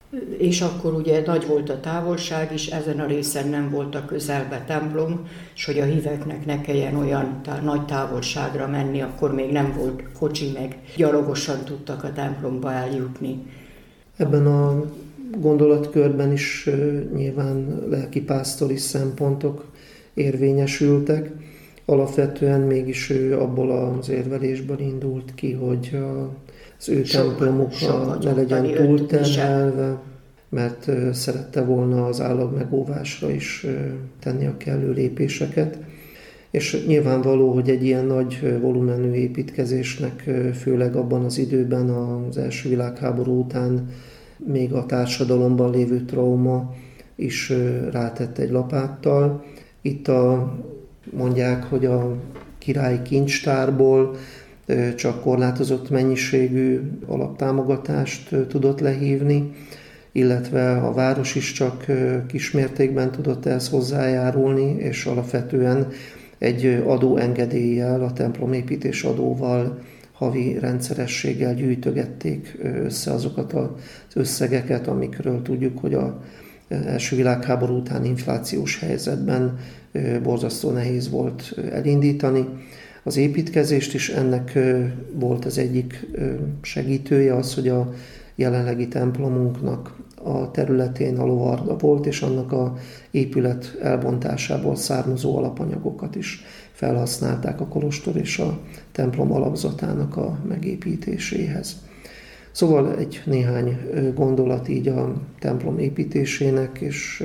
És akkor ugye nagy volt a távolság is, ezen a részen nem volt a közelbe templom, és hogy a híveknek ne kelljen olyan nagy távolságra menni, akkor még nem volt kocsi, meg gyalogosan tudtak a templomba eljutni. Ebben a gondolatkörben is nyilván lelkipásztori szempontok érvényesültek. Alapvetően mégis ő abból az érvelésből indult ki, hogy az ő templomuk ne legyen túlterhelve, mert szerette volna az állammegóvásra is tenni a kellő lépéseket. És nyilvánvaló, hogy egy ilyen nagy volumenű építkezésnek, főleg abban az időben, az első világháború után még a társadalomban lévő trauma is rátett egy lapáttal. Itt mondják, hogy a királyi kincstárból csak korlátozott mennyiségű alaptámogatást tudott lehívni, illetve a város is csak kismértékben tudott ehhez hozzájárulni, és alapvetően egy adóengedéllyel, a templomépítés adóval, havi rendszerességgel gyűjtögették össze azokat az összegeket, amikről tudjuk, hogy az első világháború után inflációs helyzetben borzasztó nehéz volt elindítani. Az építkezést is ennek volt az egyik segítője az, hogy a jelenlegi templomunknak a területén a lovarda volt, és annak a épület elbontásából származó alapanyagokat is felhasználták a kolostor és a templom alapzatának a megépítéséhez. Szóval egy néhány gondolat így a templom építésének és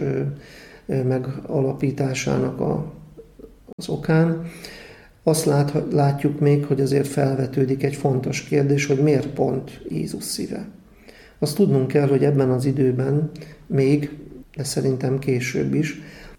megalapításának az okán. Azt látjuk még, hogy azért felvetődik egy fontos kérdés, hogy miért pont Jézus szíve. Azt tudnunk kell, hogy ebben az időben még, de szerintem később is,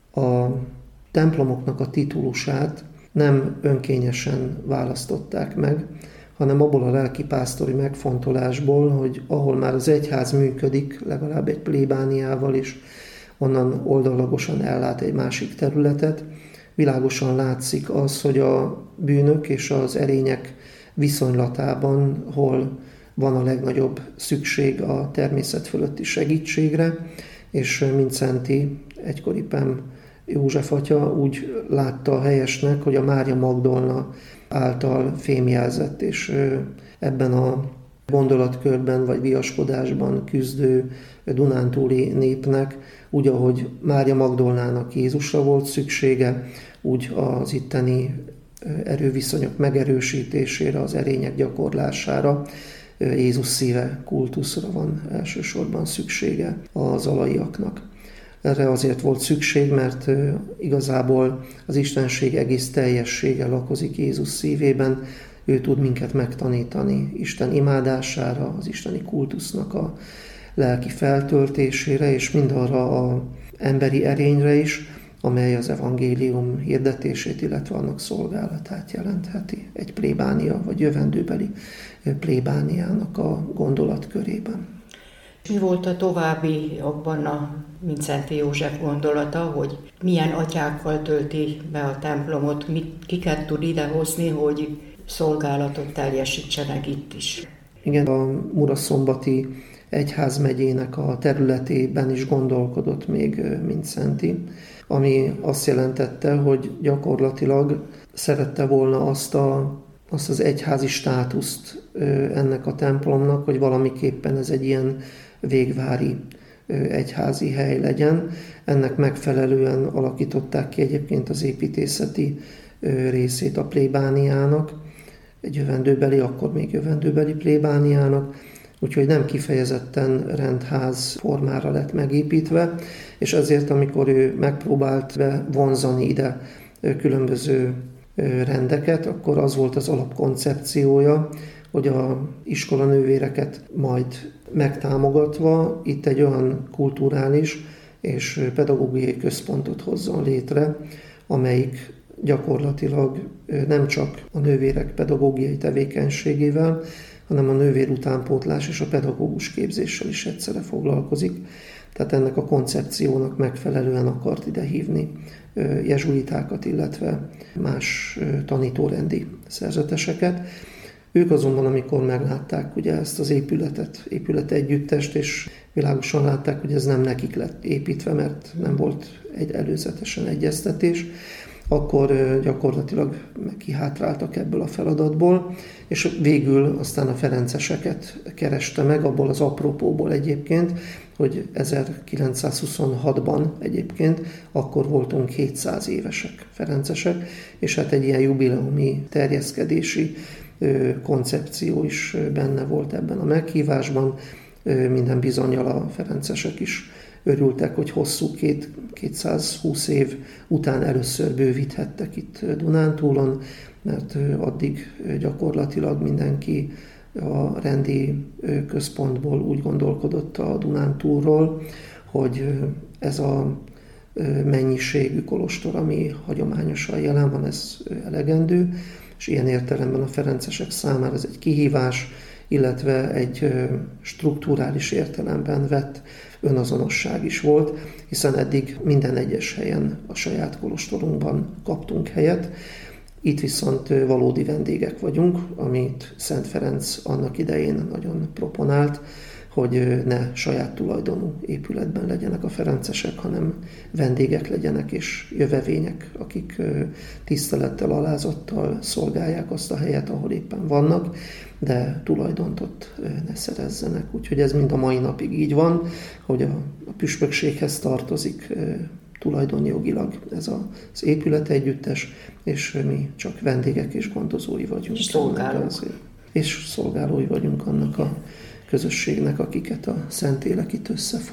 a templomoknak a titulusát nem önkényesen választották meg, hanem abból a lelkipásztori megfontolásból, hogy ahol már az egyház működik, legalább egy plébániával is, onnan oldalagosan ellát egy másik területet, világosan látszik az, hogy a bűnök és az erények viszonylatában hol van a legnagyobb szükség a természet fölötti segítségre, és Mindszenty egykori Pem József atya úgy látta helyesnek, hogy a Mária Magdolna által fémjelzett, és ebben a gondolatkörben vagy viaskodásban küzdő dunántúli népnek, úgy, ahogy Mária Magdolnának Jézusra volt szüksége, úgy az itteni erőviszonyok megerősítésére, az erények gyakorlására, Jézus szíve kultuszra van elsősorban szüksége az alaiaknak. Erre azért volt szükség, mert igazából az Istenség egész teljessége lakozik Jézus szívében. Ő tud minket megtanítani Isten imádására, az isteni kultusznak a lelki feltöltésére, és mindarra az emberi erényre is, amely az evangélium hirdetését, illetve annak szolgálatát jelentheti egy plébánia, vagy jövendőbeli plébániának a gondolatkörében. Mi volt a továbbiakban a Mindszenty József gondolata, hogy milyen atyákkal tölti be a templomot, kiket tud idehozni, hogy szolgálatot teljesítsenek itt is? Igen, a Muraszombati egyházmegyének a területében is gondolkodott még Mindszenty, ami azt jelentette, hogy gyakorlatilag szerette volna azt az egyházi státuszt ennek a templomnak, hogy valamiképpen ez egy ilyen végvári egyházi hely legyen. Ennek megfelelően alakították ki egyébként az építészeti részét a plébániának, egy jövendőbeli, akkor még jövendőbeli plébániának, úgyhogy nem kifejezetten rendház formára lett megépítve, és ezért, amikor ő megpróbált bevonzani ide különböző rendeket, akkor az volt az alapkoncepciója, hogy az iskolanővéreket majd megtámogatva itt egy olyan kulturális és pedagógiai központot hozzon létre, amelyik gyakorlatilag nem csak a nővérek pedagógiai tevékenységével, hanem a nővér utánpótlás és a pedagógus képzéssel is egyszerre foglalkozik. Tehát ennek a koncepciónak megfelelően akart ide hívni jezsuitákat, illetve más tanítórendi szerzeteseket. Ők azonban, amikor meglátták ugye ezt az épület együttest, és világosan látták, hogy ez nem nekik lett építve, mert nem volt egy előzetesen egyeztetés, akkor gyakorlatilag kihátráltak ebből a feladatból, és végül aztán a ferenceseket kereste meg, abból az apropóból egyébként, hogy 1926-ban egyébként akkor voltunk 700 évesek, ferencesek, és hát egy ilyen jubileumi terjeszkedési koncepció is benne volt ebben a meghívásban. Minden bizonnyal a ferencesek is örültek, hogy hosszú 220 év után először bővíthettek itt Dunántúlon, mert addig gyakorlatilag mindenki a rendi központból úgy gondolkodott a Dunántúlról, hogy ez a mennyiségű kolostor, ami hagyományosan jelen van, ez elegendő, és ilyen értelemben a ferencesek számára ez egy kihívás, illetve egy strukturális értelemben vett önazonosság is volt, hiszen eddig minden egyes helyen a saját kolostorunkban kaptunk helyet. Itt viszont valódi vendégek vagyunk, amit Szent Ferenc annak idején nagyon proponált, hogy ne saját tulajdonú épületben legyenek a ferencesek, hanem vendégek legyenek és jövevények, akik tisztelettel, alázattal szolgálják azt a helyet, ahol éppen vannak, de tulajdont ott ne szerezzenek. Úgyhogy ez mind a mai napig így van, hogy a püspökséghez tartozik tulajdonjogilag ez az épület együttes, és mi csak vendégek és gondozói vagyunk. És szolgálói vagyunk annak a közösségnek, akiket a Szentlélek itt összefog.